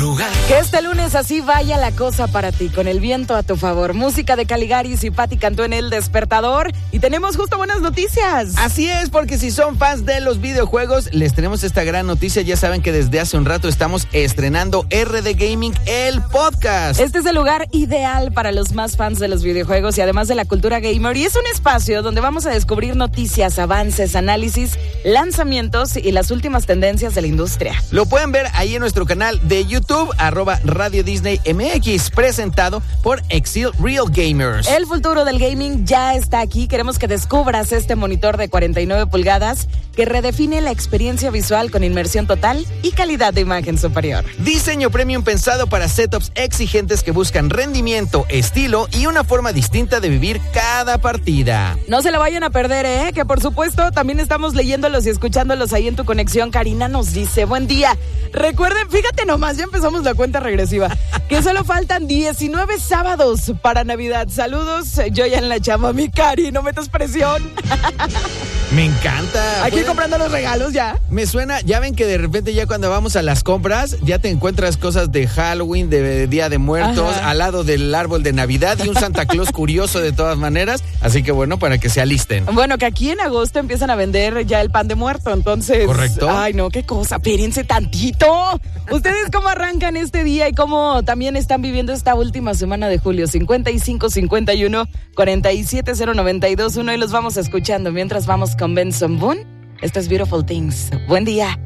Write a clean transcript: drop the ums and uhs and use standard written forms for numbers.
lugar. Que este lunes así vaya la cosa para ti, con el viento a tu favor. Música de Caligaris y Patti Cantú en El Despertador. Y tenemos justo buenas noticias. Así es, porque si son fans de los videojuegos, les tenemos esta gran noticia. Ya saben que desde hace un rato estamos estrenando RD Gaming, el podcast. Este es el lugar ideal para los más fans de los videojuegos y además de la cultura gamer. Y es un espacio donde vamos a descubrir noticias, avances, análisis, lanzamientos y las últimas tendencias de la industria. Lo pueden ver ahí en nuestro canal de YouTube, @Radio Disney MX, presentado por Exil Real Gamers. El futuro del gaming ya está aquí. Queremos que descubras este monitor de 49 pulgadas que redefine la experiencia visual con inmersión total y calidad de imagen superior. Diseño premium pensado para setups exigentes que buscan rendimiento, estilo y una forma distinta de vivir cada partida. No se la vayan a perder, que por supuesto también estamos leyéndolos y escuchándolos ahí en tu conexión. Karina nos dice, buen día. Recuerden, fíjate nomás, ya empezamos la cuenta regresiva, que solo faltan 19 sábados para Navidad. Saludos, yo ya en la chama, mi Cari, no metas presión. Me encanta. Aquí comprando los regalos ya. Me suena, ya ven que de repente ya cuando vamos a las compras, ya te encuentras cosas de Halloween, de Día de Muertos, Ajá, al lado del árbol de Navidad y un Santa Claus curioso de todas maneras. Así que bueno, para que se alisten. Bueno, que aquí en agosto empiezan a vender ya el pan de muerto, entonces. ¿Correcto? Ay, no, qué cosa, espérense tantito. ¿Ustedes cómo arrancan este día y cómo también están viviendo esta última semana de julio? 5551-47092.1 y los vamos escuchando mientras vamos con Benson Boone. Esto es Beautiful Things. Buen día.